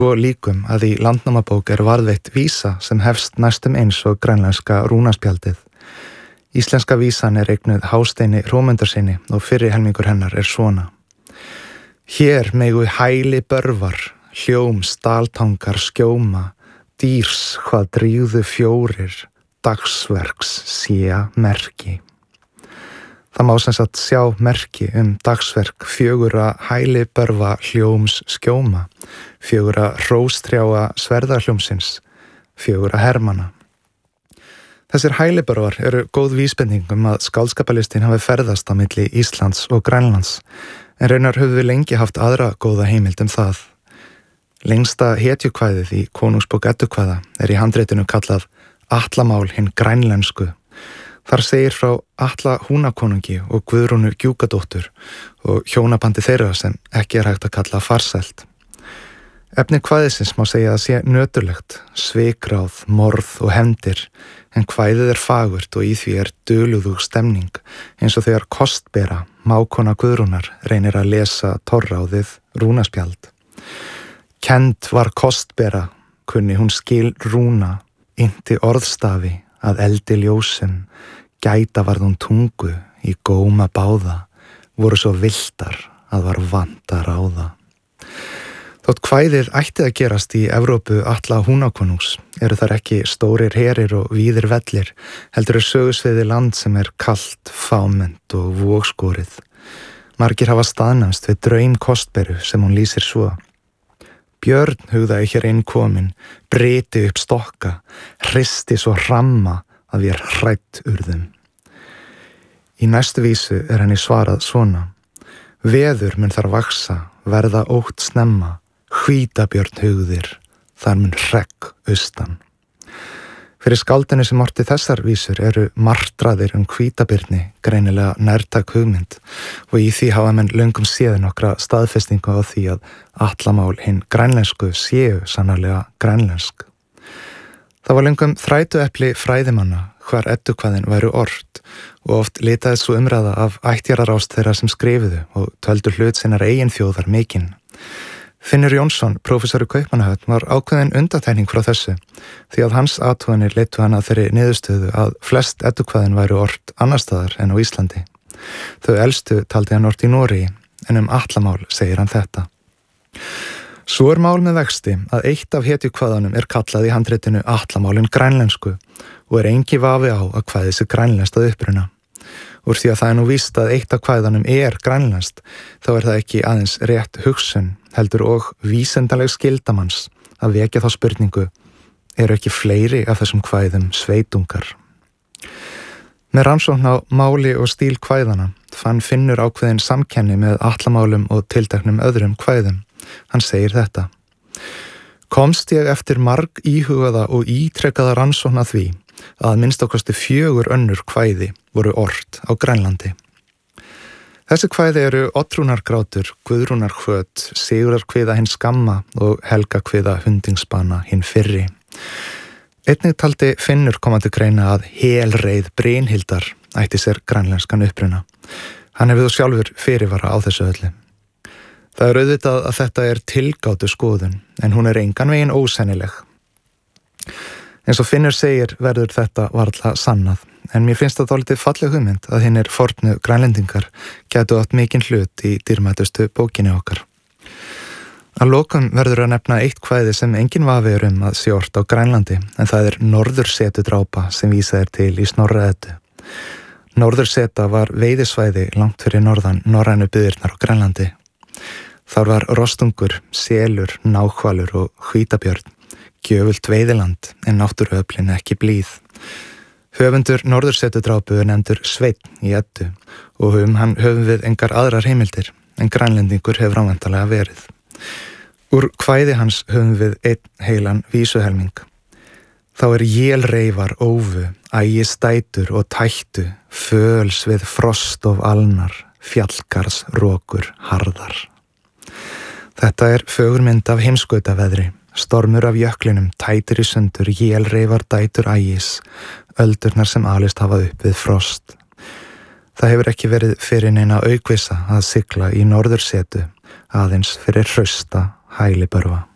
Svo líkum að í Landnámabók varðveitt vísa sem hefst næstum eins og grænlenska rúnaspjaldið. Íslenska vísan eignuð Hásteini Hrómundarsyni og fyrri helmingur hennar svona. Hér megu hæli börvar, hljóm staltangar skjóma, dýrs hvað drígðu fjórir, dagsverks sé merki. Það má sem sagt sjá merki dagsverk fjögurra hæli börva hljóms skjóma, fjögurra hróstrjáa sverðarhljómsins, fjögurra hermanna. Þessir hælibörvar góð vísbending að skáldskapalistin hafi ferðast á milli Íslands og Grænlands, en raunar höfum við lengi haft aðra góða heimild það. Lengsta hetjukvæðið í Konungsbók Eddukvæða í handritinu kallað Atlamál hinn grænlensku. Þar segir frá Atla húnakonungi og Guðrúnu Gjúkadóttur og hjónabandi þeirra sem ekki hægt að kalla farsælt. Efni kvæðisins má segja að sé nöturlegt, svikráð, morð og hefndir, en kvæðið fagurt og í því dulúðug stemning, eins og þegar kostbera, mákona Guðrúnar, reynir að lesa torráðið rúnaspjald. Kennd var kostbera, kunni hún skil rúna, innti orðstafi að eldi ljósum, gæta varð hún tungu í góma báða, voru svo villtar að var vant að ráða. Þótt kvæðið ætti að gerast í Evrópu Atla húnakonungs þar ekki stórir herir og víðir vellir, heldur sögusviði land sem kalt, fámennt og vogskórið. Margir hafa staðnæmst við draum kostberu sem hún lýsir svo. Björn hugðaði hér inn komin, bryti upp stokka, hristi svo ramma að við hrætt urðum. Í næstu vísu henni svarað svona. Veður mun þar vaksa, verða ótt snemma, hvítabjörn hugðir, þar mun hregg austan. Fyrir skáldinu sem orti þessar vísur martraðir hvítabirni greinilega nærtæk hugmynd og í því hafa menn löngum séð nokkra staðfestingu á því að atlamál hinn grænlensku séu sannarlega grænlensk. Það var löngum þrætuepli fræðimanna hvar eddukvæðin væru ort og oft litaði svo umræða af ættjarðarást þeirra sem skrifuðu og töldu hlut sinnar eigin þjóðar mikinn. Finnur Jónsson, prófessor í Kaupmannahöfn, var ákveðin undantekning frá þessu því að hans athuganir leiddu hann að þeirri niðurstöðu að flest eddukvæðin væru ort annar staðar en á Íslandi. Þau elstu taldi hann ort í Noregi, en atlamál segir hann þetta. Svo mál með vexti að eitt af hetjukvæðunum kallað í handritinu Atlamálin grænlensku og engi vafi á að kvæðið sé grænlenskt að uppruna. Úr því að það nú víst að eitt af kvæðunum grænlenskt, þá það ekki aðeins rétt hugsun, heldur og vísindaleg skildamanns að vekja þá spurningu, ekki fleiri af þessum kvæðum sveitungar? Með rannsókn á máli og stíl kvæðana fann Finnur ákveðin samkenni með atlamálum og tilteknum öðrum kvæðum. Hann segir þetta. Komst ég eftir marg íhugaða og ítrekkaða rannsókn að því að minnst ákosti 4 önnur kvæði voru ort á Grænlandi. Þessi kvæði Oddrúnargrátur, Guðrúnarhvöt, Sigurðarkviða hinn skamma og Helgakviða hundingsbana hinn fyrri. Einnig taldi Finnur komandi greina að helreið Brynhildar ætti sér grænlenskan uppruna. Hann hefði þó sjálfur fyrirvara á þessu öllu. Það auðvitað að þetta tilgátu skoðun, en hún engan veginn ósennileg. Eins og Finnur segir verður þetta varla sannað, en mér finnst það dálítið falleg hugmynd að hinnir fornu grænlendingar gætu átt mikinn hlut í dýrmætustu bókinni okkar. Að lokum verður að nefna eitt kvæði sem enginn vafi að sé ort á Grænlandi, en það Norðursetudrápa sem vísað til í Snorra-Eddu. Norðurseta var veiðisvæði langt fyrir norðan norrænu byggðirnar á Grænlandi. Þar var rostungur, selur, náhvalur og hvítabjörn, gjöfult veiðiland en náttúruöflin ekki blíð. Höfundur Norðursetudrápu nefndur Sveinn í Eddu og hann höfum við engar aðrar heimildir en grænlendingur hefur ávæntanlega verið. Úr kvæði hans höfum við einn heilan vísuhelming. Þá jélreifar ófu, ægistætur og tættu, föls við frost of alnar, fjallgarðs rókur harðar. Þetta fögurmynd af heimskautaveðri, stormur af jöklinum, tætir í sundur, jélreifar dætur ægis, öldurnar sem alist hafa upp við frost. Það hefur ekki verið fyrir neina aukvisa að sigla í Norðursetu, aðeins fyrir hrausta hælibörva.